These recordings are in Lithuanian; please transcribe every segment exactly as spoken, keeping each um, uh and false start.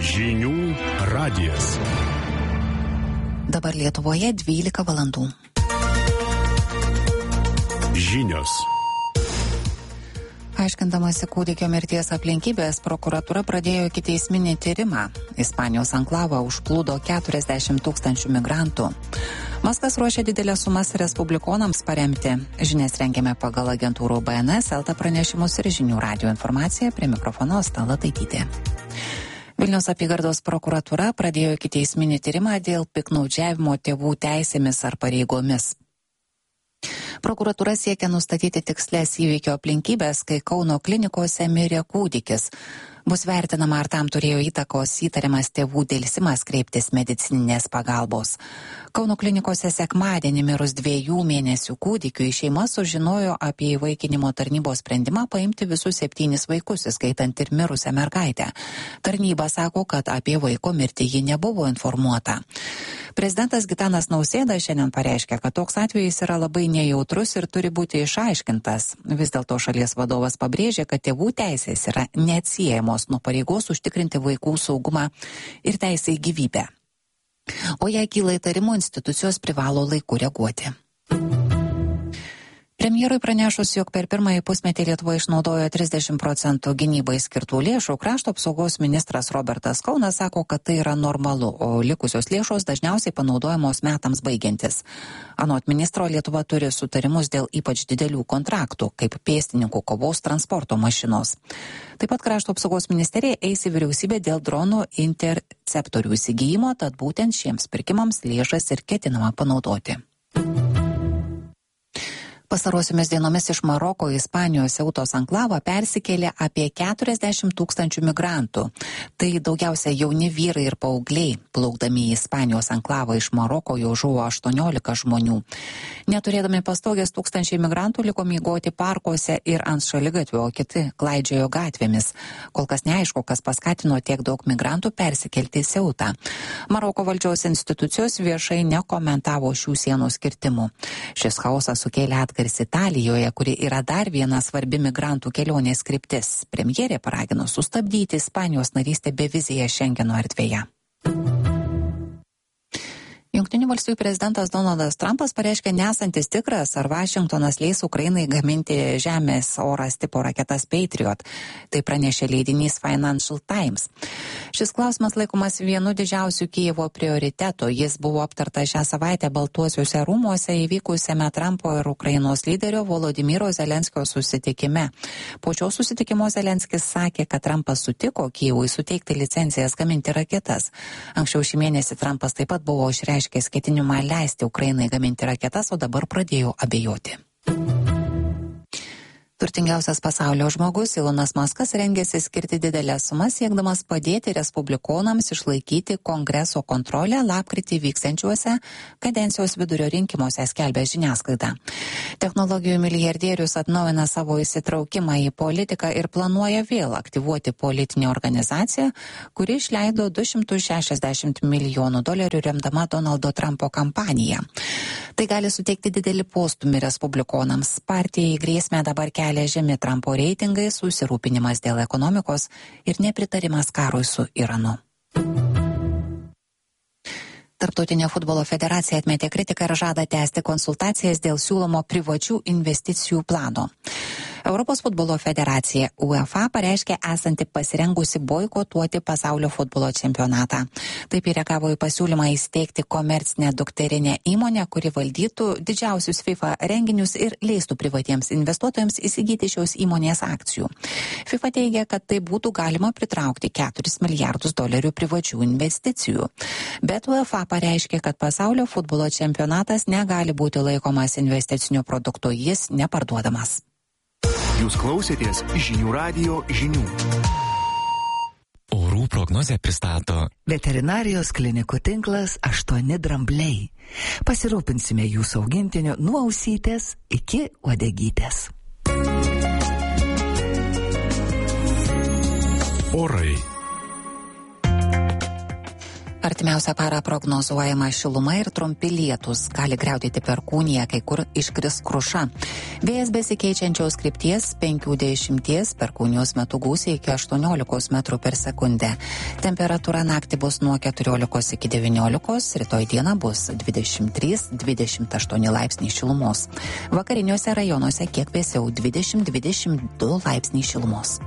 Žinių radijas. Dabar Lietuvoje dvylika valandų. Žinios. Aiškindamasi kūdikio mirties aplinkybės, prokuratūra pradėjo ikiteisminį tyrimą. Ispanijos anklavą užplūdo keturiasdešimt tūkstančių migrantų. Maskas ruošia didelės sumas respublikonams paremti. Žinias rengiame pagal agentūrų B N S, Elta pranešimus ir žinių radijo informaciją. Prie mikrofono Asta Lataitytė. Vilniaus apygardos prokuratūra pradėjo ikiteisminį tyrimą dėl piktnaudžiavimo tėvų teisėmis ar pareigomis. Prokuratūra siekia nustatyti tikslės įvykio aplinkybės, kai Kauno klinikose mirė kūdikis. Bus vertinama, ar tam turėjo įtakos įtariamas tėvų dėlsimas kreiptis medicininės pagalbos. Kauno klinikose sekmadienį mirus dviejų mėnesių kūdikiui šeima sužinojo apie įvaikinimo tarnybos sprendimą paimti visus septynis vaikus, įskaitant ir mirusią mergaitę. Tarnyba sako, kad apie vaiko mirtį ji nebuvo informuota. Prezidentas Gitanas Nausėda šiandien pareiškė, kad toks atvejis yra labai nejautrus ir turi būti išaiškintas. Vis dėlto šalies vadovas pabrėžė, kad tėvų teisės yra neatsiejamos nuo pareigos užtikrinti vaikų saugumą ir teisę į gyvybę. O jei kyla įtarimų, institucijos privalo laiku reaguoti. Premjerui pranešus, jog per pirmąjį pusmetį Lietuva išnaudojo trisdešimt procentų gynybai skirtų lėšų, krašto apsaugos ministras Robertas Kaunas sako, kad tai yra normalu, o likusios lėšos dažniausiai panaudojamos metams baigiantis. Anot ministro, Lietuva turi sutarimus dėl ypač didelių kontraktų, kaip pėstininkų kovos transporto mašinos. Taip pat krašto apsaugos ministerija eis į vyriausybę dėl dronų interceptorių įsigijimo, tad būtent šiems pirkimams lėšas ir ketinama panaudoti. Pastarosiomis dienomis iš Maroko į Ispanijos Ceutos anklavą persikėlė apie keturiasdešimt tūkstančių migrantų. Tai daugiausia jauni vyrai ir paaugliai. Plaukdami į Ispanijos anklavą iš Maroko jau žuvo aštuoniolika žmonių. Neturėdami pastogės, tūkstančiai migrantų liko miegoti parkuose ir ant šaligatvių, o kiti klaidžiojo gatvėmis. Kol kas neaišku, kas paskatino tiek daug migrantų persikelti į Ceutą. Maroko valdžios institucijos viešai nekomentavo šių sienų skirtimų. Šis chaosas sukėlė atgarsį Italijoje, kuri yra dar viena svarbi migrantų kelionės kryptis. Premjerė paragino sustabdyti Ispanijos narystę bevizėje Šengeno erdvėje. Jungtinių valstijų prezidentas Donaldas Trumpas pareiškė nesantis tikras, ar Vašingtonas leis Ukrainai gaminti žemės oras tipo raketas Patriot. Tai pranešė leidinys Financial Times. Šis klausimas laikomas vienu didžiausių Kijevo prioritetų. Jis buvo aptartas šią savaitę Baltuosiuose rūmuose įvykusiame Trumpo ir Ukrainos lyderio Volodymyro Zelenskio susitikime. Po šio susitikimo Zelenskis sakė, kad Trumpas sutiko Kijevui suteikti licencijas gaminti raketas. Anksčiau šį mėnesį Trumpas taip pat buvo išreiškęs ketinimą leisti Ukrainai gaminti raketas, o dabar pradėjo abejoti. Turtingiausias pasaulio žmogus Elonas Maskas rengėsi skirti didelę sumą, siekdamas padėti respublikonams išlaikyti Kongreso kontrolę lapkritį vyksiančiuose kadencijos vidurio rinkimuose, skelbia žiniasklaida. Technologijų milijardierius atnaujina savo įsitraukimą į politiką ir planuoja vėl aktyvuoti politinę organizaciją, kuri išleido du šimtus šešiasdešimt milijonų dolerių remdama Donaldo Trumpo kampaniją. Tai gali suteikti didelį postūmį respublikonams. Partijai grėsmę dabar kelia žemi Trumpo reitingai, susirūpinimas dėl ekonomikos ir nepritarimas karui su Iranu. Tarptautinė futbolo federacija atmetė kritiką ir žada tęsti konsultacijas dėl siūlomo privačių investicijų plano. Europos futbolo federacija UEFA pareiškė esanti pasirengusi boikotuoti pasaulio futbolo čempionatą. Taip reagavo į pasiūlymą įsteigti komercinę dukterinę įmonę, kuri valdytų didžiausius FIFA renginius ir leistų privatiems investuotojams įsigyti šios įmonės akcijų. FIFA teigia, kad tai būtų galima pritraukti keturis milijardus dolerių privačių investicijų. Bet UEFA pareiškė, kad pasaulio futbolo čempionatas negali būti laikomas investiciniu produktu, jis neparduodamas. Jūs klausėtės žinių radijo žinių. Orų prognozę pristato Veterinarijos klinikų tinklas aštuoni drambliai. Pasirūpinsime jūsų augintiniu nuo ausytės iki uodegytės. Orai. Artimiausią parą prognozuojama šiluma ir trumpi lietūs. Gali griaudėti perkūnija, kai kur iškris kruša. Vėjas besikeičiančios krypties penkių dešimties, perkūnijos metu gūsiai iki aštuoniolikos metrų per sekundę. Temperatūra naktį bus nuo keturiolikos iki devyniolikos, rytoj dieną bus dvidešimt trys dvidešimt aštuoni laipsniai šilumos. Vakariniuose rajonuose kiek vėsiau dvidešimt dvidešimt du laipsniai šilumos.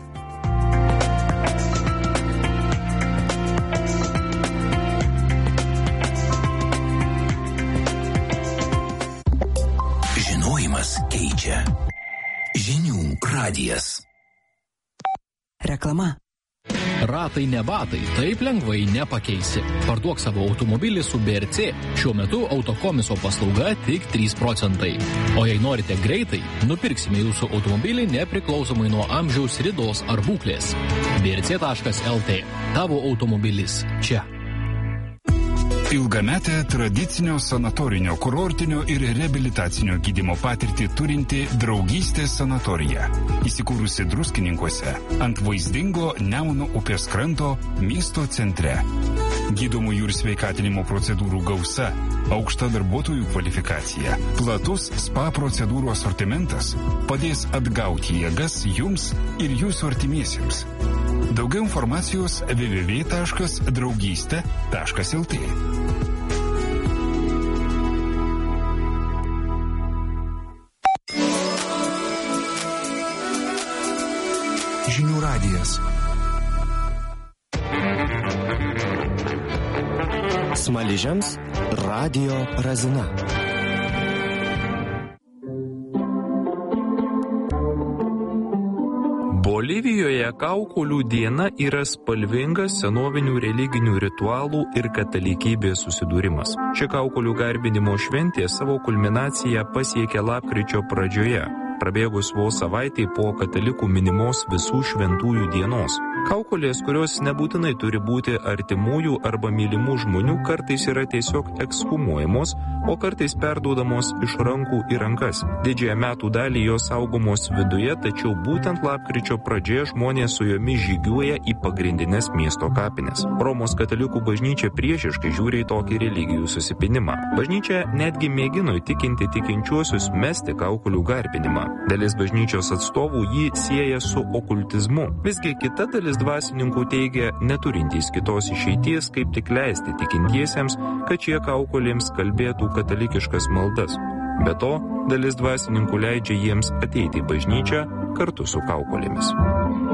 Keičia. Žinių radijas. Reklama. Ratai ne batai, taip lengvai nepakeisi. Parduok savo automobilį su B R C. Šiuo metu autokomiso paslauga tik trys procentai. O jei norite greitai, nupirksime jūsų automobilį nepriklausomai nuo amžiaus, ridos ar būklės. B R C taškas L T. Tavo automobilis čia. Ilgametę tradicinio sanatorinio, kurortinio ir reabilitacinio gydymo patirtį turinti Draugystės sanatorija. Įsikūrusi Druskininkuose ant vaizdingo Nemuno upės kranto miesto centre. Gydomųjų ir sveikatinimo procedūrų gausa, aukšta darbuotojų kvalifikacija, platus spa procedūrų asortimentas padės atgauti jėgas jums ir jūsų artimiesiems. Daugiau informacijos w w w taškas draugystė taškas L T. Žinių radijas. Smaližiams radio razina. Bolivijoje kaukolių diena yra spalvingas senovinių religinių ritualų ir katalikybės susidūrimas. Ši kaukolių garbinimo šventė savo kulminaciją pasiekė lapkričio pradžioje, prabėgus vos savaitei po katalikų minimos visų šventųjų dienos. Kaukolės, kurios nebūtinai turi būti artimųjų arba mylimų žmonių, kartais yra tiesiog ekshumuojamos, o kartais perduodamos iš rankų į rankas. Didžiąją metų dalį jos saugomos viduje, tačiau būtent lapkričio pradžioje žmonės su jomis žygiuoja į pagrindinės miesto kapines. Romos katalikų bažnyčia priešiškai žiūri į tokį religijų susipinimą. Bažnyčia netgi mėgino įtikinti tikinčiuosius mesti kaukolių garbinimą. Dalis bažnyčios atstovų jį sieja su okultizmu. Visgi kita dalis dvasininkų teigia neturintys kitos išeities, kaip tik leisti tikintiesiems, kad šie kaukolėms kalbėtų katalikiškas maldas. Be to, dalis dvasininkų leidžia jiems ateiti į bažnyčią kartu su kaukolėmis.